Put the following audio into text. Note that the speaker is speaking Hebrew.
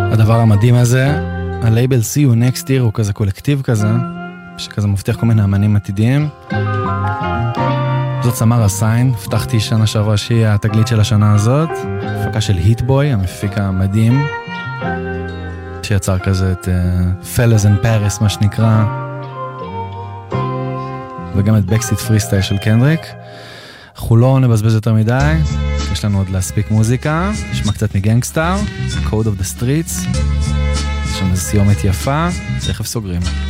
הדבר המדהים הזה, הלייבל See You Next Year הוא כזה קולקטיב כזה, שכזה מבטיח כל מיני אמנים עתידיים. זאת סמרה סיין, הבטחתי שנה שעברה שהיא התגלית של השנה הזאת, הפקה של היטבוי, המפיק המדהים, שיצר כזה את Fellas in Paris, מה שנקרא, וגם את Backstreet Freestyle של קנדריק. אנחנו לא נבזבז יותר מדי, יש לנו עוד להספיק מוזיקה, נשמע קצת מגנגסטאר, Code of the Streets, יש שם איזו סיומת יפה, תכף סוגרים.